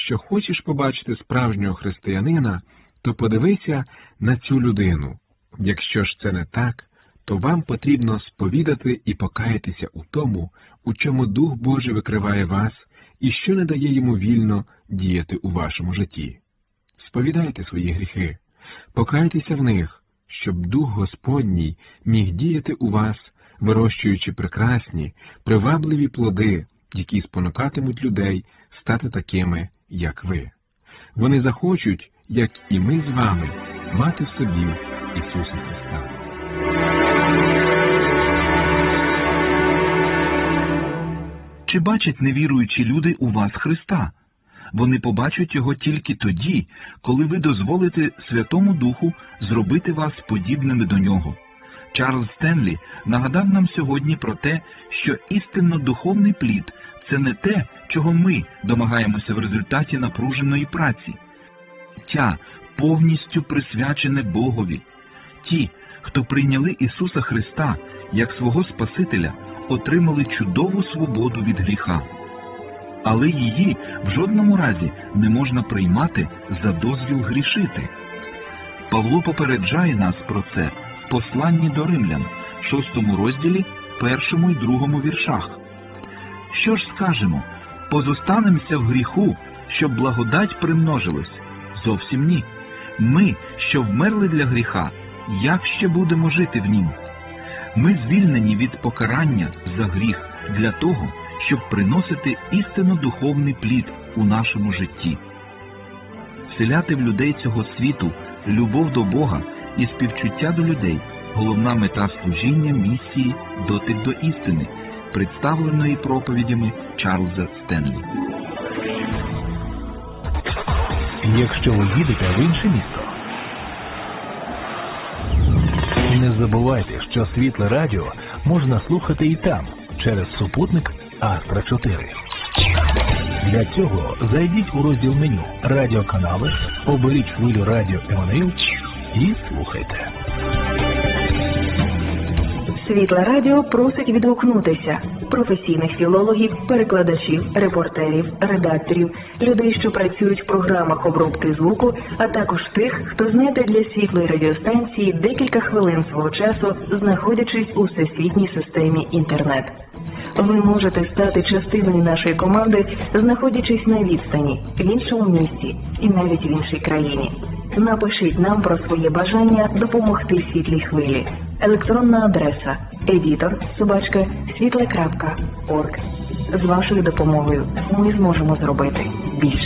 якщо хочеш побачити справжнього християнина, то подивися на цю людину. Якщо ж це не так, то вам потрібно сповідати і покаятися у тому, у чому Дух Божий викриває вас і що не дає йому вільно діяти у вашому житті. Сповідайте свої гріхи, покайтеся в них, щоб Дух Господній міг діяти у вас, вирощуючи прекрасні, привабливі плоди, які спонукатимуть людей стати такими, як ви. Вони захочуть, як і ми з вами, мати в собі Ісуса Христа. Чи бачать невіруючі люди у вас Христа? Вони побачать Його тільки тоді, коли ви дозволите Святому Духу зробити вас подібними до Нього. Чарльз Стенлі нагадав нам сьогодні про те, що істинно духовний плід – це не те, чого ми домагаємося в результаті напруженої праці. Життя повністю присвячене Богові. Ті, хто прийняли Ісуса Христа як свого Спасителя, отримали чудову свободу від гріха. Але її в жодному разі не можна приймати за дозвіл грішити. Павло попереджає нас про це в посланні до Римлян, 6 розділі, 1 і 2 віршах. Що ж скажемо? Позостанемося в гріху, щоб благодать примножилась? Зовсім ні. Ми, що вмерли для гріха, як ще будемо жити в нім? Ми звільнені від покарання за гріх для того, щоб приносити істинно духовний плід у нашому житті. Вселяти в людей цього світу любов до Бога і співчуття до людей – головна мета служіння місії «Дотик до істини», представленої проповідями Чарльза Стенлі. Якщо ви їдете в інше місто, не забувайте, що Світле Радіо можна слухати і там, через супутник Астра 4. Для цього зайдіть у розділ меню «Радіоканали», оберіть хвилю радіо Еммануїл і слухайте. Світле Радіо просить відгукнутися професійних філологів, перекладачів, репортерів, редакторів, людей, що працюють в програмах обробки звуку, а також тих, хто знайде для Світлої радіостанції декілька хвилин свого часу, знаходячись у всесвітній системі інтернет. Ви можете стати частиною нашої команди, знаходячись на відстані, в іншому місті і навіть в іншій країні. Напишіть нам про своє бажання допомогти Світлій хвилі. Електронна адреса editor@світле.орг. З вашою допомогою ми зможемо зробити більше.